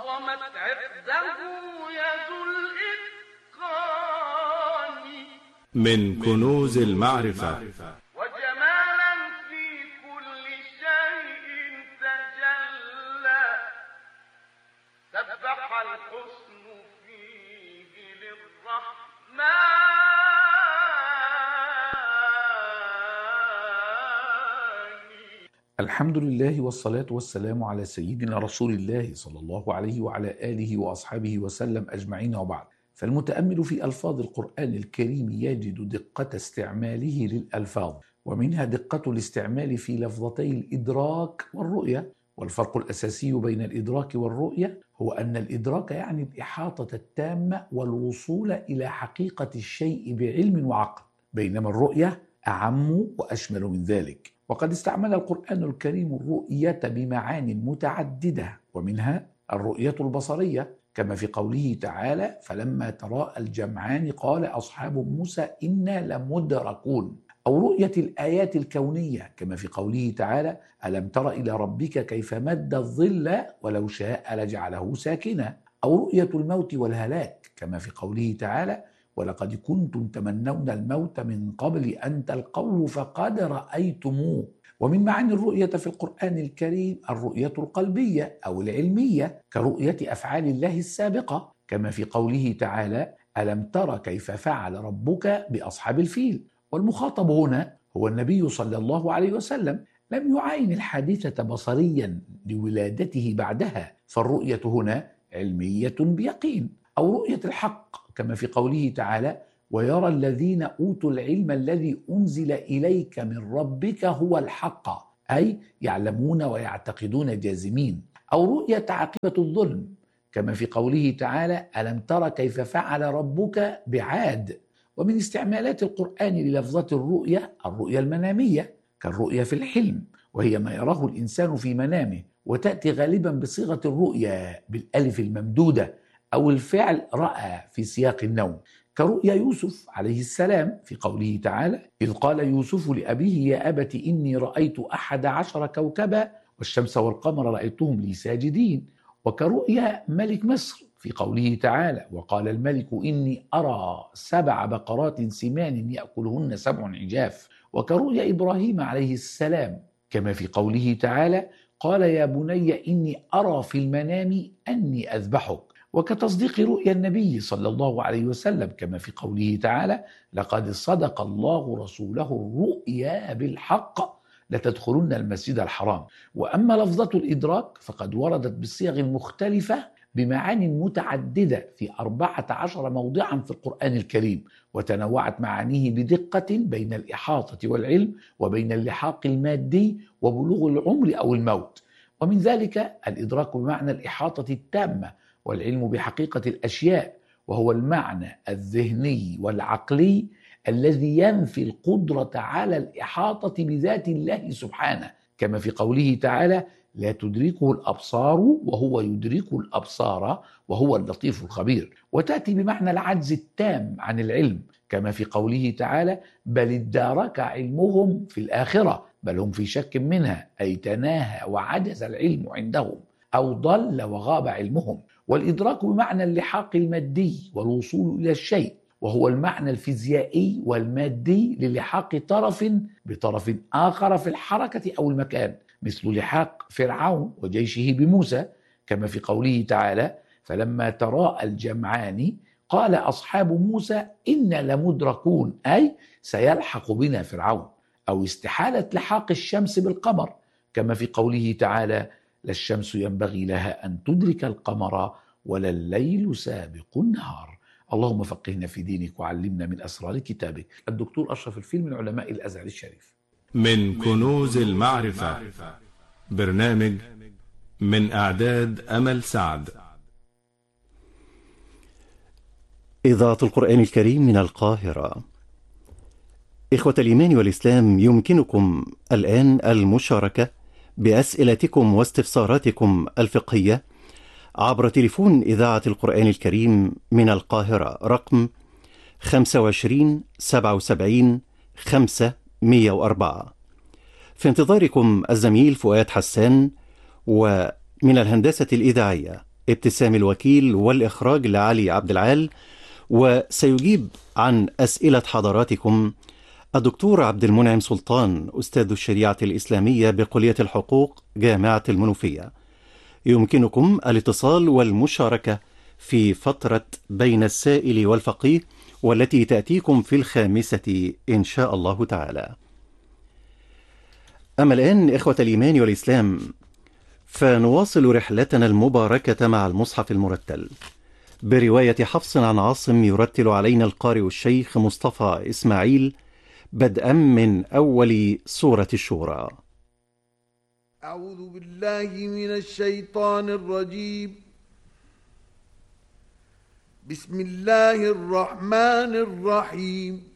عظمت عقده يد الإتقان من كنوز المعرفة وجمالا في كل شيء تجلى سبح الحسن فيه للرحمن. الحمد لله والصلاة والسلام على سيدنا رسول الله صلى الله عليه وعلى آله وأصحابه وسلم أجمعين، وبعد. فالمتأمل في ألفاظ القرآن الكريم يجد دقة استعماله للألفاظ، ومنها دقة الاستعمال في لفظتي الإدراك والرؤية. والفرق الأساسي بين الإدراك والرؤية هو أن الإدراك يعني الإحاطة التامة والوصول إلى حقيقة الشيء بعلم وعقل، بينما الرؤية أعم وأشمل من ذلك. وقد استعمل القرآن الكريم الرؤية بمعان متعددة، ومنها الرؤية البصرية كما في قوله تعالى: فلما تراءى الجمعان قال أصحاب موسى إنا لمدركون. أو رؤية الآيات الكونية كما في قوله تعالى: ألم تر إلى ربك كيف مد الظل ولو شاء لجعله ساكنا. أو رؤية الموت والهلاك كما في قوله تعالى: ولقد كنتم تمنون الموت من قبل أن تلقوه فقد رأيتموه. ومن معاني الرؤية في القرآن الكريم الرؤية القلبية أو العلمية كرؤية أفعال الله السابقة كما في قوله تعالى: ألم تر كيف فعل ربك بأصحاب الفيل. والمخاطب هنا هو النبي صلى الله عليه وسلم، لم يعاين الحادثة بصريا لولادته بعدها، فالرؤية هنا علمية بيقين. أو رؤية الحق كما في قوله تعالى: ويرى الذين أوتوا العلم الذي أنزل إليك من ربك هو الحق، أي يعلمون ويعتقدون جازمين. أو رؤية عاقبة الظلم كما في قوله تعالى: ألم تر كيف فعل ربك بعاد. ومن استعمالات القرآن للفظة الرؤية الرؤية المنامية كالرؤية في الحلم، وهي ما يراه الإنسان في منامه، وتأتي غالبا بصيغة الرؤية بالألف الممدودة أو الفعل رأى في سياق النوم، كرؤيا يوسف عليه السلام في قوله تعالى: إذ قال يوسف لأبيه يا أبت إني رأيت 11 كوكبا والشمس والقمر رأيتهم لي ساجدين. وكرؤيا ملك مصر في قوله تعالى: وقال الملك إني أرى 7 بقرات سمان يأكلهن 7 عجاف. وكرؤيا إبراهيم عليه السلام كما في قوله تعالى: قال يا بني إني أرى في المنام أني أذبحك. وكتصديق رؤيا النبي صلى الله عليه وسلم كما في قوله تعالى: لقد صدق الله رسوله الرؤيا بالحق لتدخلن المسجد الحرام. وأما لفظة الإدراك فقد وردت بصيغ مختلفة بمعان متعددة في 14 موضعا في القرآن الكريم، وتنوعت معانيه بدقة بين الإحاطة والعلم وبين اللحاق المادي وبلوغ العمر أو الموت. ومن ذلك الإدراك بمعنى الإحاطة التامة والعلم بحقيقة الأشياء، وهو المعنى الذهني والعقلي الذي ينفي القدرة على الإحاطة بذات الله سبحانه كما في قوله تعالى: لا تدركه الأبصار وهو يدرك الأبصار وهو اللطيف الخبير. وتأتي بمعنى العجز التام عن العلم كما في قوله تعالى: بل ادارك علمهم في الآخرة بل هم في شك منها، أي تناهى وعجز العلم عندهم أو ضل وغاب علمهم. والإدراك بمعنى اللحاق المادي والوصول إلى الشيء، وهو المعنى الفيزيائي والمادي للحاق طرف بطرف آخر في الحركة أو المكان، مثل لحاق فرعون وجيشه بموسى كما في قوله تعالى: فلما تراءى الجمعان قال أصحاب موسى إنا لمدركون، أي سيلحق بنا فرعون. أو استحالة لحاق الشمس بالقمر كما في قوله تعالى: لا الشمس ينبغي لها أن تدرك القمر ولا الليل سابق النهار. اللهم فقهنا في دينك وعلمنا من أسرار كتابك. الدكتور أشرف الفيل من علماء الأزهر الشريف. من كنوز المعرفة، برنامج من إعداد أمل سعد. إذاعة القرآن الكريم من القاهرة. إخوة الإيمان والإسلام، يمكنكم الآن المشاركة بأسئلتكم واستفساراتكم الفقهية عبر تليفون إذاعة القرآن الكريم من القاهرة رقم 25 77 504. في انتظاركم الزميل فؤاد حسان، ومن الهندسة الإذاعية ابتسام الوكيل، والإخراج لعلي عبد العال. وسيجيب عن أسئلة حضراتكم الدكتور عبد المنعم سلطان، أستاذ الشريعة الإسلامية بكلية الحقوق جامعة المنوفية. يمكنكم الاتصال والمشاركة في فترة بين السائل والفقيه، والتي تأتيكم في 5 إن شاء الله تعالى. أما الآن إخوة الإيمان والإسلام، فنواصل رحلتنا المباركة مع المصحف المرتل برواية حفص عن عاصم، يرتل علينا القارئ الشيخ مصطفى إسماعيل، بدءا من أول سورة الشورى. أعوذ بالله من الشيطان الرجيم. بسم الله الرحمن الرحيم.